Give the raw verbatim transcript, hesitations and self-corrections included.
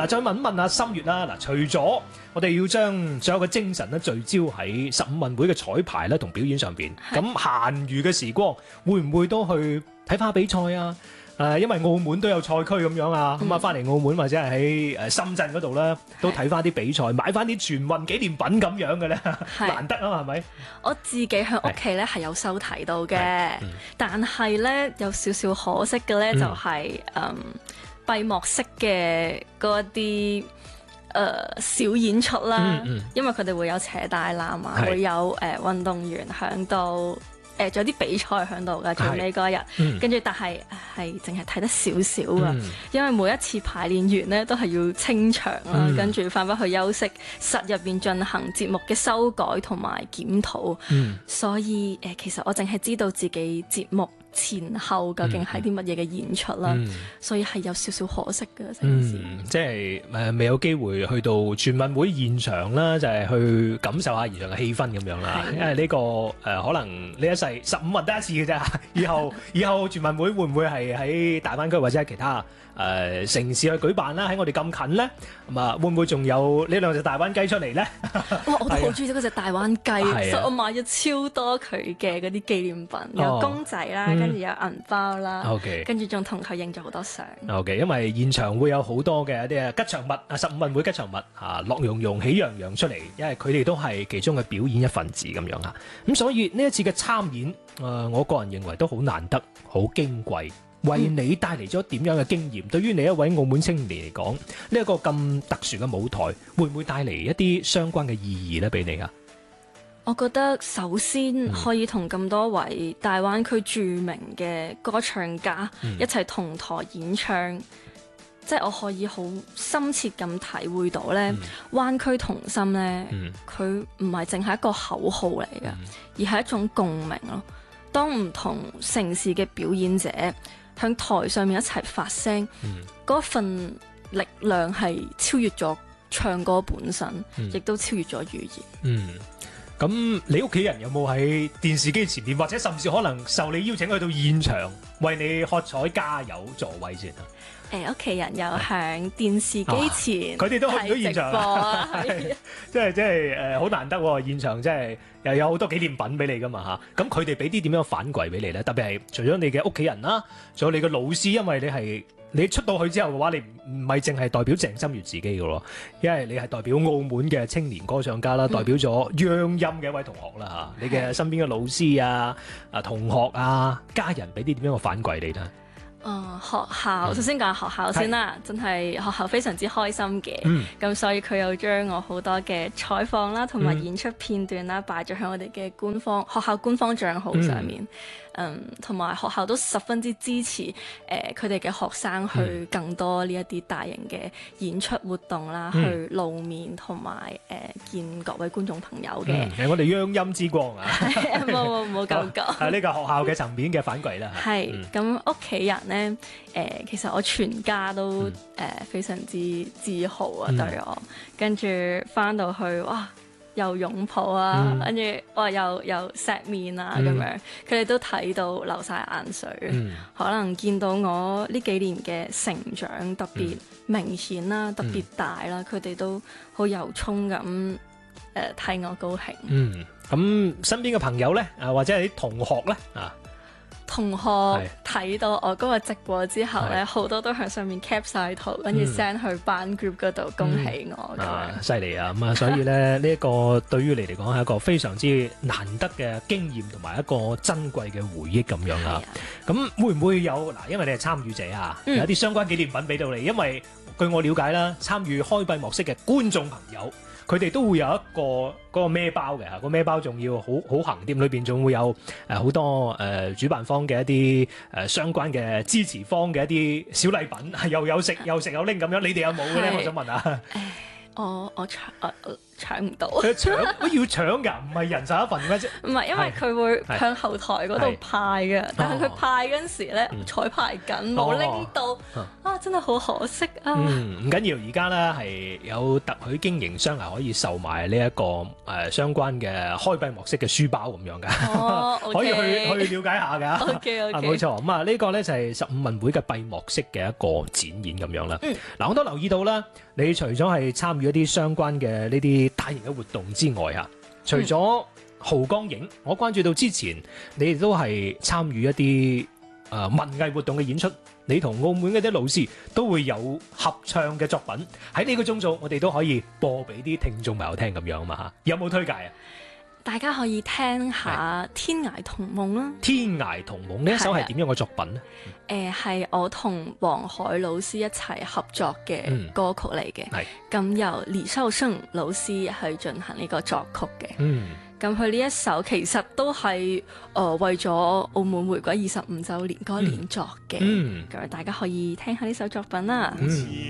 嗱，再問一問阿心月啦。嗱，除咗我哋要將所有嘅精神咧聚焦喺十五運會嘅彩排咧同表演上邊，咁閒餘嘅時光會唔會都去睇翻比賽啊？誒，因為澳門都有賽區咁樣啊，咁啊翻嚟澳門或者係喺誒深圳嗰度咧，都睇翻啲比賽，買翻啲全運紀念品咁樣嘅咧，難得啊，係咪？ 我自己喺屋企咧係有收睇到嘅，嗯、但係咧有少少可惜嘅咧就係誒閉幕式嘅嗰一啲誒小演出啦，嗯嗯、因為佢哋會有扯大纜啊，是會有誒、呃、運動員響度。誒，仲有啲比賽喺度㗎，最尾嗰一日，跟住、嗯、但係係淨係睇得少少㗎，嗯、因為每一次排練完咧都係要清場啦，嗯、跟住翻返去休息室入邊進行節目嘅修改同埋檢討，嗯、所以誒、呃、其實我淨係知道自己節目前後究竟係啲乜嘢嘅演出啦，嗯、所以係有少少可惜嘅成件事。 嗯，即係誒未有機會去到全運會現場啦，就係、是、去感受下現場嘅氣氛咁樣啦。的因為呢、這個誒、呃、可能呢一世十五運得一次嘅啫，以後以後全運會會唔會係喺大灣區或者係其他誒、呃、城市去舉辦啦？喺我哋咁近咧，咁啊會唔會仲有呢兩隻大灣雞出嚟咧？ 哇！我都好中意嗰隻大灣雞，所以我買咗超多佢嘅嗰啲紀念品，有公仔啦。哦，跟住有銀包啦，okay. 跟住仲同佢影咗好多相。 OK， 因為現場會有好多嘅一啲吉祥物啊，十五運會吉祥物啊，樂融融、喜洋洋出嚟，因為佢哋都係其中嘅表演一份子咁樣啊。咁所以呢一次嘅參演，誒、呃，我個人認為都好難得、好矜貴，為你帶嚟咗點樣嘅經驗？嗯、對於你一位澳門青年嚟講，呢、這、一個咁特殊嘅舞台，會唔會帶嚟一啲相關嘅意義咧？俾你啊？ 我覺得首先可以同咁多位大灣區著名嘅歌唱家一齊同台演唱，嗯、即係我可以好深切咁體會到咧，嗯、灣區同心咧，佢唔係淨係一個口號嚟嘅，嗯、而係一種共鳴咯。當唔同城市嘅表演者向台上面一齊發聲，嗰、嗯、份力量係超越咗唱歌本身，亦、嗯、都超越咗語言。嗯。 咁你屋企人有冇喺電視機前面，或者甚至可能受你邀請去到現場為你喝彩加油助威先啊？ 誒，屋企人又喺電視機前， 佢哋、啊、都去唔到現場啊！係，即係即係誒，好、呃、難得喎！現場即係又有好多紀念品俾你噶嘛嚇。咁佢哋俾啲點樣反饋俾你咧？特別係除咗你嘅屋企人啦，仲有你嘅老師，因為你係。你出到去之後嘅話，你唔係淨係代表鄭心月自己嘅咯，因為你係代表澳門嘅青年歌唱家啦，嗯、代表咗央音嘅一位同學啦嚇。你嘅身邊嘅老師啊、啊同學啊、家人俾啲點樣嘅反饋你咧？ 哦，學校首先講學校先啦，是真係學校非常之開心嘅。咁、嗯、所以佢又將我好多嘅採訪啦，同埋演出片段啦，擺咗喺我哋嘅官方學校官方帳號上面。嗯，同埋學校都十分之支持誒佢哋嘅學生去更多呢一啲大型嘅演出活動啦，嗯、去露面同埋誒見各位觀眾朋友嘅。 係、嗯、我哋央音之光啊！ 冇冇冇咁講。 係呢個學校嘅層面嘅反饋啦。 係咁屋企人咧誒、呃，其實我全家都誒、嗯呃、非常之自豪啊，對我。嗯、跟住翻到去哇！又擁抱啊，跟住哇又又錫面啊咁、嗯、樣，佢哋都睇到流晒眼水，嗯、可能見到我呢幾年嘅成長特別明顯啦，嗯、特別大啦，佢哋都好由衷咁誒替我高興。嗯， 咁身邊嘅朋友咧啊，或者係啲同學咧啊。 同學睇到我嗰個直播之後咧，好多都喺上面 cap 晒圖，跟住 send 去班 group 嗰度恭喜我咁樣。犀利啊！咁啊， 所以咧呢一個對於你嚟講係一個非常之難得嘅經驗同埋一個珍貴嘅回憶咁樣啦。咁會唔會有嗱？因為你係參與者啊，有啲相關紀念品俾到你。因為據我了解啦，參與開閉幕式嘅觀眾朋友，佢哋都會有一個嗰個孭包嘅嚇，個孭包仲要好好行添，裏邊仲會有誒好多誒主辦方嘅一啲誒相關嘅支持方嘅一啲小禮品，又有食又食有拎咁樣，你哋有冇嘅咧？我想問下。 我我除我搶唔到。 佢搶，乜要搶㗎？唔係人手一份咩啫？ 唔係，因為佢會向後台嗰度派嘅，但係佢派嗰陣時咧彩排緊，冇拎到，啊真係好可惜啊！ 嗯，唔緊要，而家咧係有特許經營商係可以售賣呢一個誒相關嘅開閉幕式嘅書包咁樣㗎， 哦， 可以去去了解下㗎。 OK OK， 冇錯，咁啊呢個咧就係十五運會嘅閉幕式嘅一個展演咁樣啦。 嗯， 嗱我都留意到啦，你除咗係參與一啲相關嘅呢啲大型嘅活動之外嚇，除咗濠江影，我關注到之前你哋都係參與一啲誒、呃、文藝活動嘅演出，你同澳門嗰啲老師都會有合唱嘅作品喺呢個鐘數，我哋都可以播俾啲聽眾朋友聽咁樣嘛嚇，有冇推介啊？ 大家可以聽下《天涯童夢》啦，《 天涯童夢》呢一首係點樣嘅作品呢？ 誒係、呃、我同黃海老師一齊合作嘅歌曲嚟嘅，咁、嗯、由李少勝老師去進行呢個作曲嘅。嗯咁佢呢一首其實都係誒、呃、為咗澳門回歸二十五週年嗰年作嘅，咁、嗯嗯、大家可以聽下呢首作品啦。 嗯